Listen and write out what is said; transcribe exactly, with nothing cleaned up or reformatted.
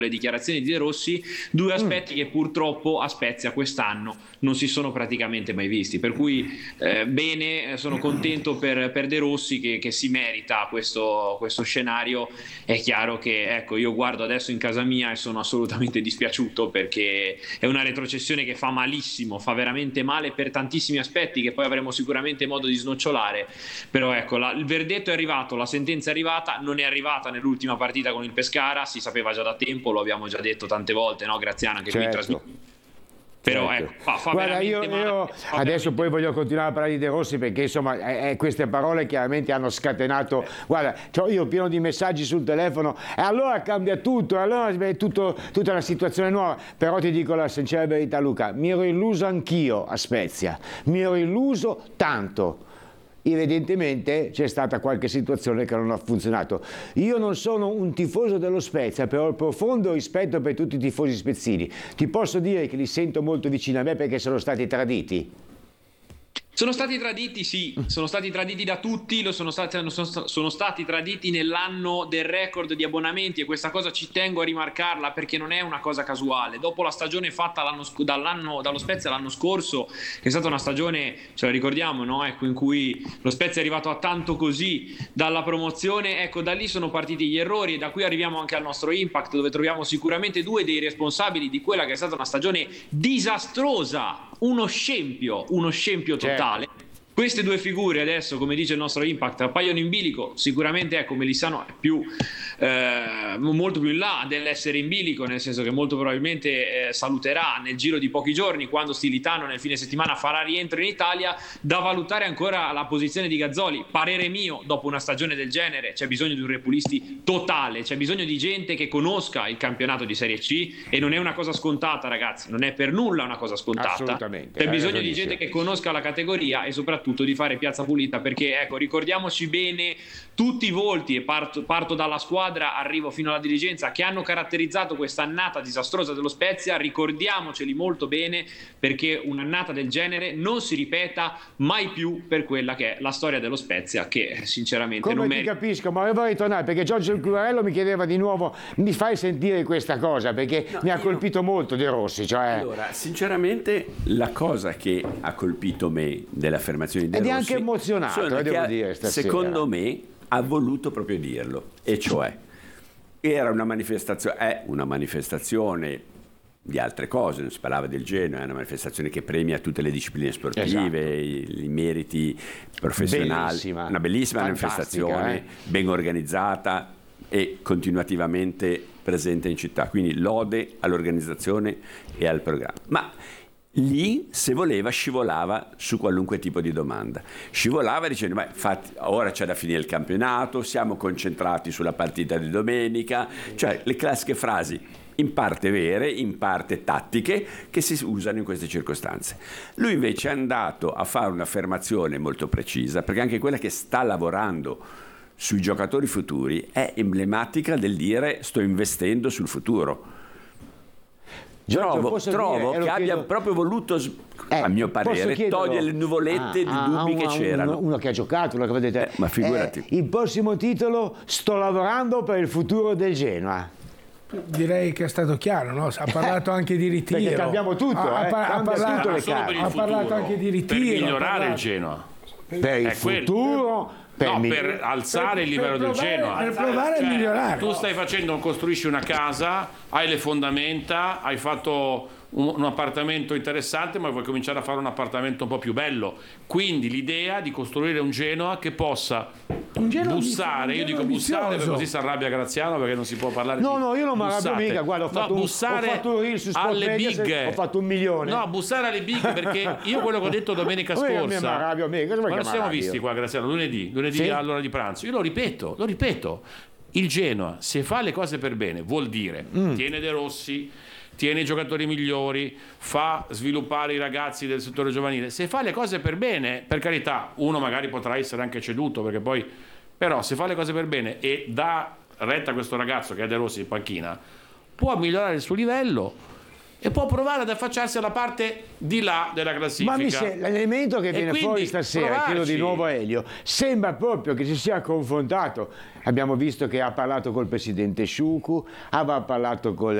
le dichiarazioni di De Rossi, due aspetti mm. che purtroppo a Spezia quest'anno non si sono praticamente mai visti, per cui eh, bene, sono contento per, per De Rossi che, che si merita questo, questo scenario. È chiaro che ecco, io guardo adesso in casa mia e sono assolutamente dispiaciuto, perché è una retrocessione che fa malissimo, fa veramente male per tantissimi aspetti che poi avremo sicuramente modo di snocciolare, però ecco, la, il verdetto è arrivato, la sentenza è arrivata, non è arrivata nell'ultima partita con il Pescara, si sapeva già da tempo, lo abbiamo già detto tante volte, no Graziano, anche certo. qui in trasmissione. Però certo. ecco, fa, fa Guarda, io, male, io fa adesso veramente... poi voglio continuare a parlare di De Rossi, perché insomma eh, eh, queste parole chiaramente hanno scatenato, guarda, cioè io pieno di messaggi sul telefono, e allora cambia tutto, allora è tutto, tutta una situazione nuova. Però ti dico la sincera verità, Luca, mi ero illuso anch'io a Spezia, mi ero illuso tanto. Evidentemente c'è stata qualche situazione che non ha funzionato. Io non sono un tifoso dello Spezia, però ho profondo rispetto per tutti i tifosi spezzini. Ti posso dire che li sento molto vicini a me, perché sono stati traditi. Sono stati traditi, sì, sono stati traditi da tutti, lo sono stati, sono, sono stati traditi nell'anno del record di abbonamenti, e questa cosa ci tengo a rimarcarla, perché non è una cosa casuale. Dopo la stagione fatta l'anno, dall'anno, dallo Spezia l'anno scorso, che è stata una stagione, ce la ricordiamo, no? Ecco, in cui lo Spezia è arrivato a tanto così dalla promozione, ecco, da lì sono partiti gli errori, e da qui arriviamo anche al nostro Impact, dove troviamo sicuramente due dei responsabili di quella che è stata una stagione disastrosa, uno scempio, uno scempio totale. Certo. Queste due figure adesso, come dice il nostro Impact, appaiono in bilico. Sicuramente ecco, Melissano è più, eh, molto più in là dell'essere in bilico, nel senso che molto probabilmente eh, saluterà nel giro di pochi giorni, quando Stilitano nel fine settimana farà rientro in Italia. Da valutare ancora la posizione di Gazzoli. Parere mio, dopo una stagione del genere c'è bisogno di un repulisti totale, c'è bisogno di gente che conosca il campionato di Serie C, e non è una cosa scontata, ragazzi, non è per nulla una cosa scontata. Assolutamente. C'è bisogno di gente che conosca la categoria, e soprattutto di fare piazza pulita, perché ecco, ricordiamoci bene tutti i volti, e parto, parto dalla squadra, arrivo fino alla dirigenza, che hanno caratterizzato questa annata disastrosa dello Spezia. Ricordiamoceli molto bene, perché un'annata del genere non si ripeta mai più per quella che è la storia dello Spezia, che sinceramente come non ti merita. Capisco, ma vorrei tornare, perché Giorgio Clurello mi chiedeva di nuovo, mi fai sentire questa cosa, perché no, mi ha colpito non... molto De Rossi, cioè... Allora, sinceramente la cosa che ha colpito me dell'affermazione di De ed Rossi, è anche emozionato, eh, devo ha, dire, stasera. secondo me ha voluto proprio dirlo, e cioè era una manifestazione, è una manifestazione di altre cose, non si parlava del Genoa, è una manifestazione che premia tutte le discipline sportive, esatto. i, i meriti professionali, bellissima, una bellissima manifestazione, eh? ben organizzata e continuativamente presente in città, quindi lode all'organizzazione e al programma. Ma lì, se voleva, scivolava su qualunque tipo di domanda. Scivolava dicendo, ma infatti ora c'è da finire il campionato, siamo concentrati sulla partita di domenica, cioè le classiche frasi in parte vere, in parte tattiche, che si usano in queste circostanze. Lui invece è andato a fare un'affermazione molto precisa, perché anche quella che sta lavorando sui giocatori futuri è emblematica del dire sto investendo sul futuro. Trovo, trovo dire, che abbia chiedo... proprio voluto, eh, a mio parere, togliere le nuvolette ah, di dubbi ah, che c'erano. Uno, uno che ha giocato, uno che vedete. Eh, ma figurati. Eh, il prossimo titolo: sto lavorando per il futuro del Genoa. Direi che è stato chiaro, no? Ha parlato anche di ritiro. Perché cambiamo tutto, ha, eh? ha, ha parlato, tutto le carte. Ha parlato anche di ritiro. Per migliorare parlato... il Genoa. Per il futuro... Per, no, per alzare per, il livello per del provare, Genoa. Per provare cioè, a migliorare. Tu stai facendo, costruisci una casa, hai le fondamenta, hai fatto un, un appartamento interessante, ma vuoi cominciare a fare un appartamento un po' più bello. Quindi l'idea di costruire un Genoa che possa un Genoa bussare, io dico bussare perché così si arrabbia Graziano, perché non si può parlare no, di No, no, io non mi arrabbio mica, guarda, ho fatto, no, un, bussare ho fatto un reel su alle big, ho fatto un milione. No, bussare alle big, perché io quello che ho detto domenica scorsa, ma arrabbio, me, cosa quando siamo visti qua Graziano, lunedì, lunedì sì? all'ora di pranzo, io lo ripeto, lo ripeto, il Genoa se fa le cose per bene vuol dire mm. tiene De Rossi, tiene i giocatori migliori, fa sviluppare i ragazzi del settore giovanile, se fa le cose per bene, per carità, uno magari potrà essere anche ceduto, perché poi però se fa le cose per bene e dà retta a questo ragazzo che è De Rossi in panchina, può migliorare il suo livello e può provare ad affacciarsi alla parte di là della classifica. Ma mi se- l'elemento che E viene quindi fuori stasera, provarci. chiedo di nuovo a Elio, sembra proprio che si sia confrontato. Abbiamo visto che ha parlato col presidente Sciucu, aveva parlato col